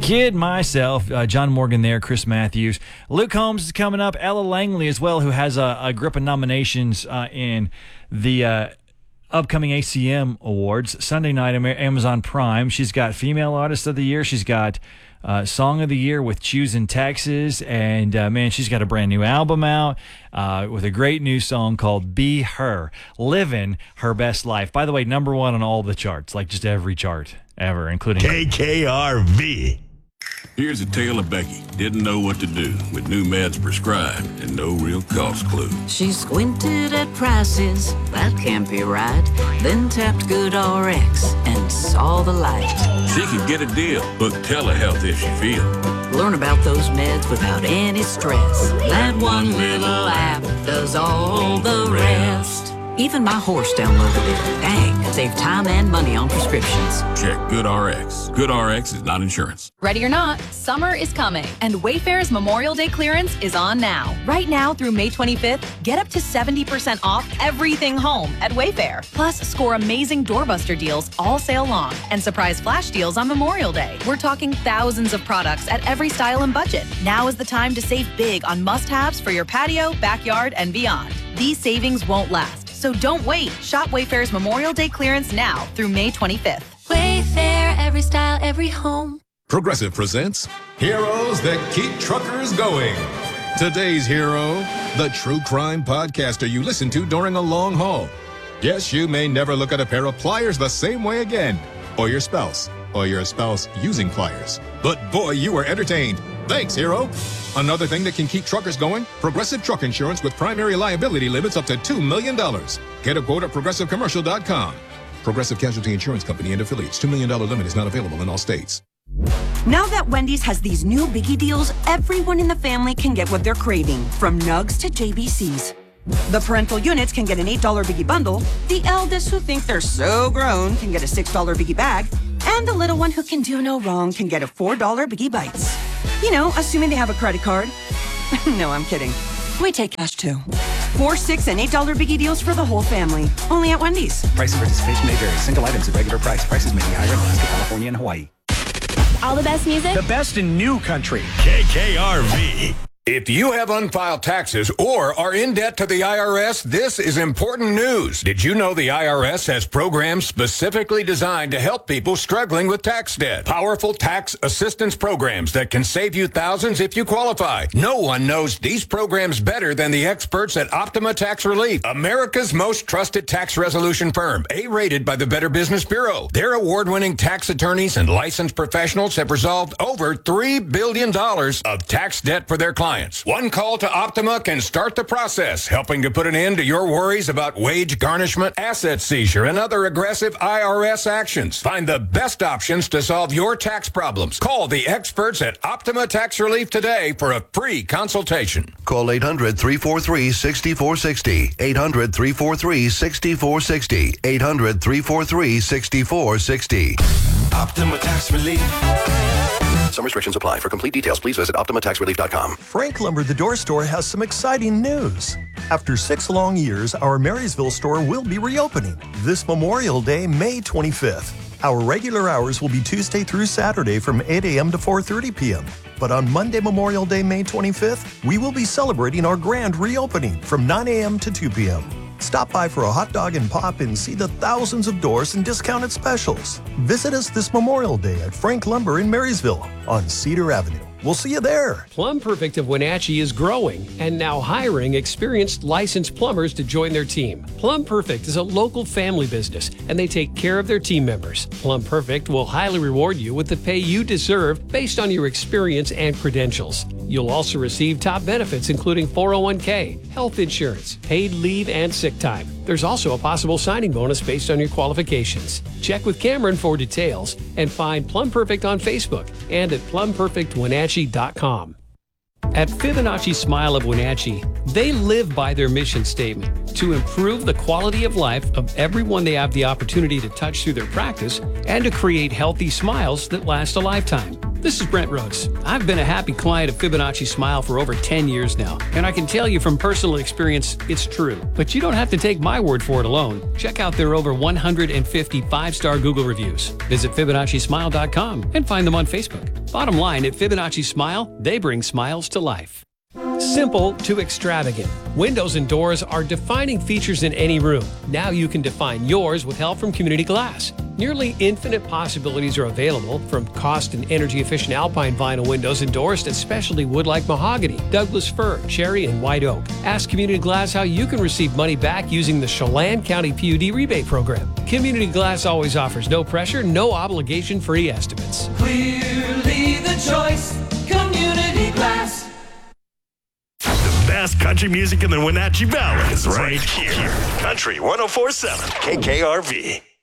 Kid, myself, John Morgan there, Chris Matthews. Luke Holmes is coming up. Ella Langley as well, who has a grip of nominations in the upcoming ACM Awards. Sunday night, Amazon Prime. She's got Female Artist of the Year. She's got Song of the Year with Choose in Texas. And, man, she's got a brand new album out with a great new song called Be Her, Living Her Best Life. By the way, number one on all the charts, like just every chart ever, including KKRV. Here's a tale of Becky. Didn't know what to do with new meds prescribed and no real cost clue. She squinted at prices, that can't be right. Then tapped GoodRx and saw the light. She could get a deal. Book telehealth if she feels. Learn about those meds without any stress. That one little app does all the rest. Even my horse downloaded it. Dang, save time and money on prescriptions. Check GoodRx. GoodRx is not insurance. Ready or not, summer is coming, and Wayfair's Memorial Day clearance is on now. Right now through May 25th, get up to 70% off everything home at Wayfair. Plus, score amazing doorbuster deals all sale long and surprise flash deals on Memorial Day. We're talking thousands of products at every style and budget. Now is the time to save big on must-haves for your patio, backyard, and beyond. These savings won't last. So don't wait. Shop Wayfair's Memorial Day clearance now through May 25th. Wayfair, every style, every home. Progressive presents Heroes That Keep Truckers Going. Today's hero, the true crime podcaster you listen to during a long haul. Yes, you may never look at a pair of pliers the same way again. Or your spouse using pliers. But boy, you were entertained. Thanks, hero. Another thing that can keep truckers going, Progressive Truck Insurance with primary liability limits up to $2 million. Get a quote at ProgressiveCommercial.com. Progressive Casualty Insurance Company and affiliates. $2 million limit is not available in all states. Now that Wendy's has these new biggie deals, everyone in the family can get what they're craving, from nugs to JBCs. The parental units can get an $8 biggie bundle, the eldest who think they're so grown can get a $6 biggie bag, and the little one who can do no wrong can get a $4 biggie bites. You know, assuming they have a credit card. No, I'm kidding. We take cash too. 4, $6, and $8 biggie deals for the whole family. Only at Wendy's. Price and participation may vary. Single items at regular price. Prices may be higher in Alaska, California, and Hawaii. All the best music. The best in new country. KKRV. If you have unfiled taxes or are in debt to the IRS, this is important news. Did you know the IRS has programs specifically designed to help people struggling with tax debt? Powerful tax assistance programs that can save you thousands if you qualify. No one knows these programs better than the experts at Optima Tax Relief, America's most trusted tax resolution firm, A-rated by the Better Business Bureau. Their award-winning tax attorneys and licensed professionals have resolved over $3 billion of tax debt for their clients. One call to Optima can start the process, helping to put an end to your worries about wage garnishment, asset seizure, and other aggressive IRS actions. Find the best options to solve your tax problems. Call the experts at Optima Tax Relief today for a free consultation. Call 800-343-6460. 800-343-6460. 800-343-6460. Optima Tax Relief. Some restrictions apply. For complete details, please visit OptimaTaxRelief.com. Frank Lumber, the door store, has some exciting news. After 6 long years, our Marysville store will be reopening this Memorial Day, May 25th. Our regular hours will be Tuesday through Saturday from 8 a.m. to 4:30 p.m. But on Monday, Memorial Day, May 25th, we will be celebrating our grand reopening from 9 a.m. to 2 p.m. Stop by for a hot dog and pop and see the thousands of doors and discounted specials. Visit us this Memorial Day at Frank Lumber in Marysville on Cedar Avenue. We'll see you there. Plum Perfect of Wenatchee is growing and now hiring experienced licensed plumbers to join their team. Plum Perfect is a local family business and they take care of their team members. Plum Perfect will highly reward you with the pay you deserve based on your experience and credentials. You'll also receive top benefits including 401k, health insurance, paid leave, and sick time. There's also a possible signing bonus based on your qualifications. Check with Cameron for details and find Plum Perfect on Facebook and at plumperfectwenatchee.com. At Fibonacci Smile of Wenatchee, they live by their mission statement to improve the quality of life of everyone they have the opportunity to touch through their practice and to create healthy smiles that last a lifetime. This is Brent Rhodes. I've been a happy client of Fibonacci Smile for over 10 years now, and I can tell you from personal experience, it's true. But you don't have to take my word for it alone. Check out their over 150 5-star Google reviews. Visit FibonacciSmile.com and find them on Facebook. Bottom line, at Fibonacci Smile, they bring smiles to life. Simple to extravagant. Windows and doors are defining features in any room. Now you can define yours with help from Community Glass. Nearly infinite possibilities are available, from cost and energy efficient Alpine vinyl windows and doors to specialty wood like mahogany, Douglas fir, cherry, and white oak. Ask Community Glass how you can receive money back using the Chelan County PUD rebate program. Community Glass always offers no pressure, no obligation free estimates. Clearly the choice, Community Glass. Best country music in the Wenatchee Valley is right here. Country 104.7 KKRV.